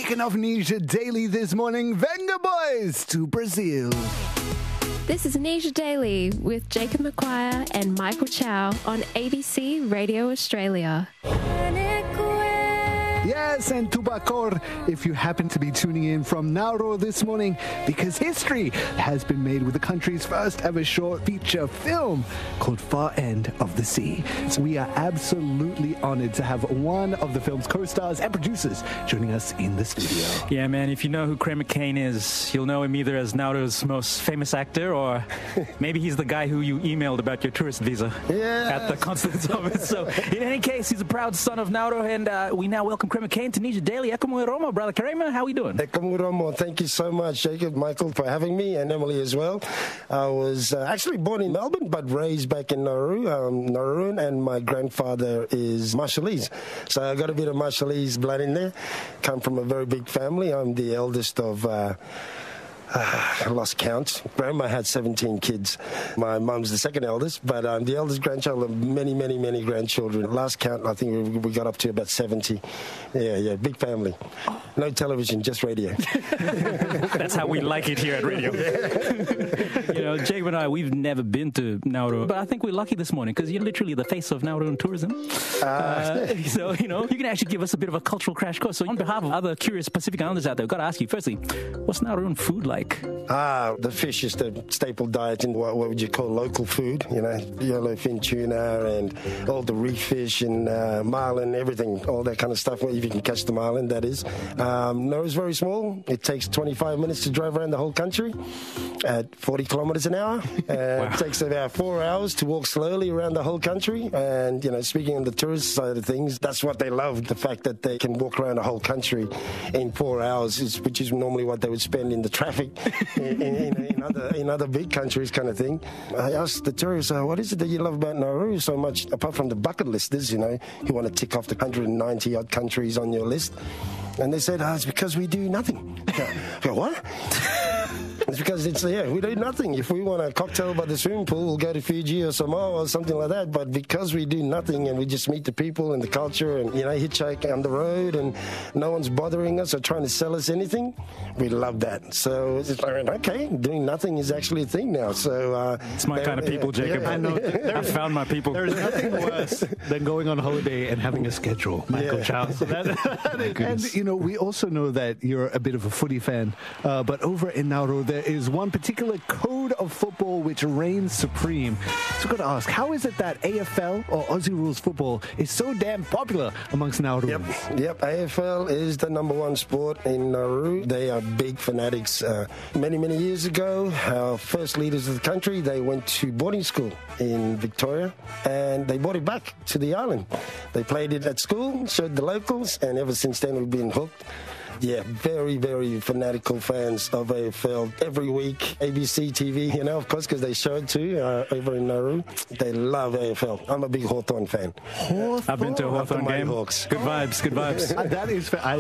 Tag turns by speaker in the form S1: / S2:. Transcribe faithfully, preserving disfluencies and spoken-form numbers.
S1: Kicking off Nisha Daily this morning, Venga Boys to Brazil.
S2: This is Nisha Daily with Jacob McQuire and Michael Chow on A B C Radio Australia.
S1: Yes, and Tubacor, if you happen to be tuning in from Nauru this morning, because history has been made with the country's first ever short feature film called Far End of the Sea. So we are absolutely honored to have one of the film's co-stars and producers joining us in the studio.
S3: Yeah, man, if you know who Craig McCain is, you'll know him either as Nauru's most famous actor, or maybe he's the guy who you emailed about your tourist visa
S4: yes.
S3: at the consulate's office. So in any case, he's a proud son of Nauru, and uh, we now welcome Craig McCain to Nisha Daily. Ekamu Romo, brother Karema, how are we doing?
S4: Ekamu Romo, thank you so much, Jacob, Michael, for having me, and Emily as well. I was uh, actually born in Melbourne, but raised back in Nauru, um, Nauruan, and my grandfather is Marshallese. So I got a bit of Marshallese blood in there. Come from a very big family. I'm the eldest of... Uh, Uh, I lost count. Grandma had seventeen kids. My mum's the second eldest, but I'm the eldest grandchild of many, many, many grandchildren. Last count, I think we, we got up to about seventy. Yeah, yeah, big family. No television, just radio.
S3: That's how we like it here at radio. You know, Jacob and I, we've never been to Nauru, but I think we're lucky this morning because you're literally the face of Nauruan tourism. Uh, uh, so, you know, you can actually give us a bit of a cultural crash course. So on behalf of other curious Pacific Islanders out there, I've got to ask you, firstly, what's Nauruan food like?
S4: Ah, the fish is the staple diet in what, what would you call local food, you know, yellowfin tuna and all the reef fish and uh, marlin, everything, all that kind of stuff, if you can catch the marlin, that is. Um, Nauru's very small. It takes twenty-five minutes to drive around the whole country at forty kilometres an hour. Uh, wow. It takes about four hours to walk slowly around the whole country. And, you know, speaking on the tourist side of things, that's what they love, the fact that they can walk around the whole country in four hours, is, which is normally what they would spend in the traffic in, in, in, other, in other big countries kind of thing. I asked the tourists, uh, what is it that you love about Nauru so much, apart from the bucket listers, you know, who want to tick off the one hundred ninety odd countries on your list? And they said, oh, it's because we do nothing. I go, what? It's because it's, yeah, we do nothing. If we want a cocktail by the swimming pool, we'll go to Fiji or Samoa or something like that. But because we do nothing and we just meet the people and the culture and, you know, hitchhike on the road and no one's bothering us or trying to sell us anything, we love that. So it's like, okay, doing nothing is actually a thing now. So uh,
S3: it's my kind of people, Jacob.
S4: Yeah.
S3: I know. I found my people.
S5: There's nothing worse than going on holiday and having a schedule, Michael
S4: yeah.
S5: Chow. So that,
S1: and, you know, we also know that you're a bit of a footy fan, uh, but over in Nauru, there is one particular code of football which reigns supreme. So I've got to ask, how is it that A F L or Aussie Rules football is so damn popular amongst Nauruans?
S4: Yep, yep. A F L is the number one sport in Nauru. They are big fanatics. Uh, many, many years ago, our first leaders of the country, they went to boarding school in Victoria and they brought it back to the island. They played it at school, showed the locals, and ever since then we've been hooked. Yeah, very, very fanatical fans of A F L. Every week, A B C T V, you know, of course, because they show it too uh, over in Nauru. They love A F L. I'm a big Hawthorn fan.
S1: Hawthorn?
S3: I've been to a Hawthorn game.
S4: Hawks.
S3: Good vibes, good vibes.
S1: That is... I